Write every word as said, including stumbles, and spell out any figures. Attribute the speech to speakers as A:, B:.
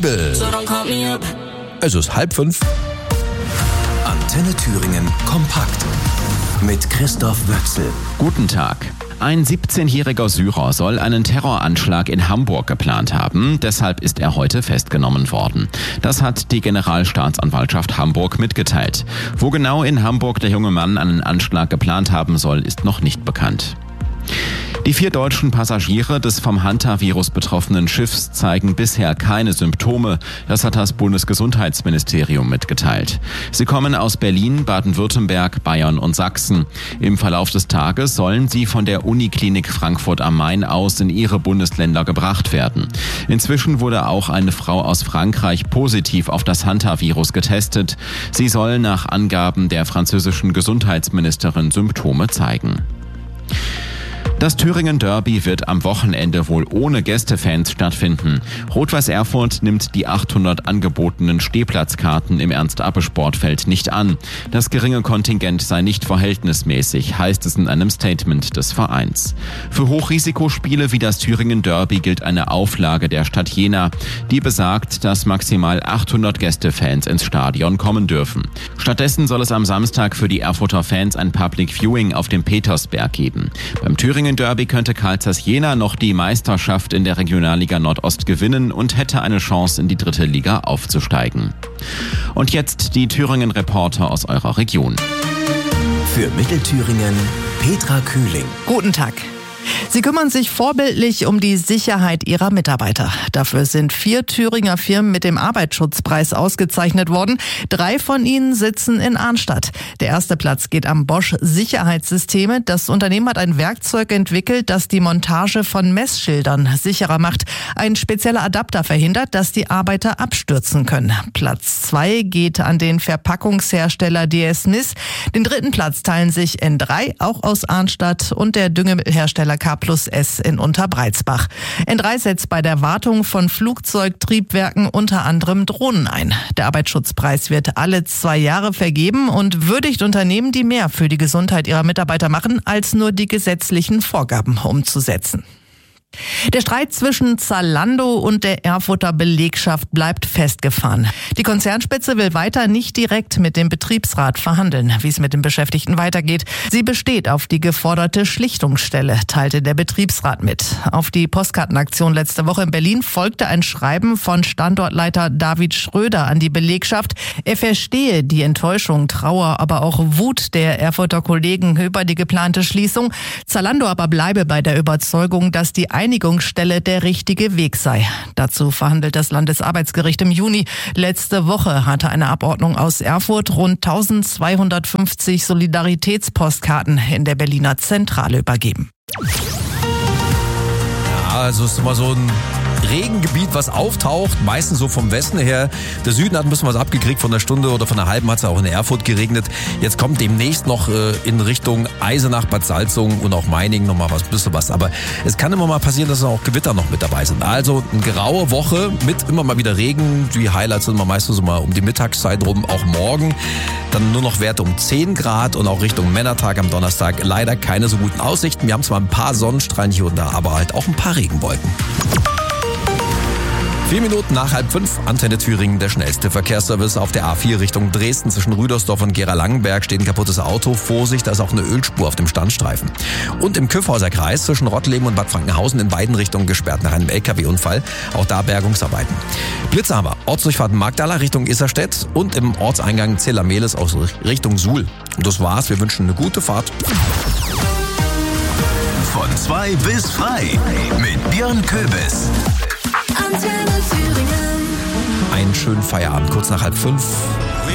A: Es ist halb fünf.
B: Antenne Thüringen kompakt mit Christoph Wöchsel.
C: Guten Tag. Ein siebzehnjähriger Syrer soll einen Terroranschlag in Hamburg geplant haben. Deshalb ist er heute festgenommen worden. Das hat die Generalstaatsanwaltschaft Hamburg mitgeteilt. Wo genau in Hamburg der junge Mann einen Anschlag geplant haben soll, ist noch nicht bekannt. Die vier deutschen Passagiere des vom Hanta-Virus betroffenen Schiffs zeigen bisher keine Symptome. Das hat das Bundesgesundheitsministerium mitgeteilt. Sie kommen aus Berlin, Baden-Württemberg, Bayern und Sachsen. Im Verlauf des Tages sollen sie von der Uniklinik Frankfurt am Main aus in ihre Bundesländer gebracht werden. Inzwischen wurde auch eine Frau aus Frankreich positiv auf das Hanta-Virus getestet. Sie soll nach Angaben der französischen Gesundheitsministerin Symptome zeigen. Das Thüringen Derby wird am Wochenende wohl ohne Gästefans stattfinden. Rot-Weiß Erfurt nimmt die achthundert angebotenen Stehplatzkarten im Ernst-Abbe-Sportfeld nicht an. Das geringe Kontingent sei nicht verhältnismäßig, heißt es in einem Statement des Vereins. Für Hochrisikospiele wie das Thüringen Derby gilt eine Auflage der Stadt Jena, die besagt, dass maximal achthundert Gästefans ins Stadion kommen dürfen. Stattdessen soll es am Samstag für die Erfurter Fans ein Public Viewing auf dem Petersberg geben. Beim Thüringen Derby könnte Carl Zeiss Jena noch die Meisterschaft in der Regionalliga Nordost gewinnen und hätte eine Chance, in die dritte Liga aufzusteigen. Und jetzt die Thüringen-Reporter aus eurer Region.
B: Für Mittelthüringen Petra Kühling.
D: Guten Tag. Sie kümmern sich vorbildlich um die Sicherheit ihrer Mitarbeiter. Dafür sind vier Thüringer Firmen mit dem Arbeitsschutzpreis ausgezeichnet worden. Drei von ihnen sitzen in Arnstadt. Der erste Platz geht am Bosch Sicherheitssysteme. Das Unternehmen hat ein Werkzeug entwickelt, das die Montage von Messschildern sicherer macht. Ein spezieller Adapter verhindert, dass die Arbeiter abstürzen können. Platz zwei geht an den Verpackungshersteller D S Smith. Den dritten Platz teilen sich N drei, auch aus Arnstadt, und der Düngehersteller K plus S in Unterbreizbach. N drei setzt bei der Wartung von Flugzeugtriebwerken unter anderem Drohnen ein. Der Arbeitsschutzpreis wird alle zwei Jahre vergeben und würdigt Unternehmen, die mehr für die Gesundheit ihrer Mitarbeiter machen, als nur die gesetzlichen Vorgaben umzusetzen. Der Streit zwischen Zalando und der Erfurter Belegschaft bleibt festgefahren. Die Konzernspitze will weiter nicht direkt mit dem Betriebsrat verhandeln, wie es mit den Beschäftigten weitergeht. Sie besteht auf die geforderte Schlichtungsstelle, teilte der Betriebsrat mit. Auf die Postkartenaktion letzte Woche in Berlin folgte ein Schreiben von Standortleiter David Schröder an die Belegschaft. Er verstehe die Enttäuschung, Trauer, aber auch Wut der Erfurter Kollegen über die geplante Schließung. Zalando aber bleibe bei der Überzeugung, dass die Einigungsstelle der richtige Weg sei. Dazu verhandelt das Landesarbeitsgericht im Juni. Letzte Woche hatte eine Abordnung aus Erfurt rund eintausendzweihundertfünfzig Solidaritätspostkarten in der Berliner Zentrale übergeben.
A: Ja, also es ist immer so ein Regengebiet, was auftaucht, meistens so vom Westen her. Der Süden hat ein bisschen was abgekriegt, von einer Stunde oder von einer halben hat es auch in Erfurt geregnet. Jetzt kommt demnächst noch äh, in Richtung Eisenach, Bad Salzungen und auch Meiningen noch mal was, bisschen was. Aber es kann immer mal passieren, dass auch Gewitter noch mit dabei sind. Also eine graue Woche mit immer mal wieder Regen. Die Highlights sind immer meistens so mal um die Mittagszeit rum, auch morgen. Dann nur noch Werte um zehn Grad und auch Richtung Männertag am Donnerstag leider keine so guten Aussichten. Wir haben zwar ein paar Sonnenstrahlen hier und da, aber halt auch ein paar Regenwolken. Vier Minuten nach halb fünf, Antenne Thüringen, der schnellste Verkehrsservice auf der A vier Richtung Dresden. Zwischen Rüdersdorf und Gera-Langenberg steht ein kaputtes Auto. Vorsicht, da ist auch eine Ölspur auf dem Standstreifen. Und im Kyffhäuser Kreis zwischen Rottleben und Bad Frankenhausen in beiden Richtungen gesperrt nach einem L K W-Unfall. Auch da Bergungsarbeiten. Blitze haben wir. Ortsdurchfahrt Magdala Richtung Isserstedt und im Ortseingang Zellameles aus Richtung Suhl. Und das war's. Wir wünschen eine gute Fahrt.
B: Von zwei bis frei mit Björn Köbis.
A: Einen schönen Feierabend, kurz nach halb fünf.